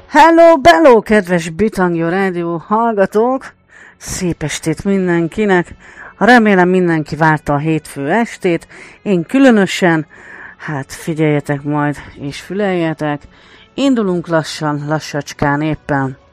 Hello, bello, kedves Bitangyo Rádió hallgatók! Szép estét mindenkinek! Remélem mindenki várta a hétfő estét. Én különösen, hát figyeljetek majd és füleljetek. Indulunk lassacskán éppen.